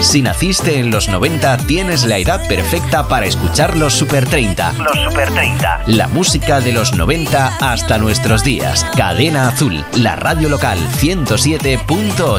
Si naciste en los 90, tienes la edad perfecta para escuchar los Super 30. Los Super 30. La música de los 90 hasta nuestros días. Cadena Azul, la radio local 107.8.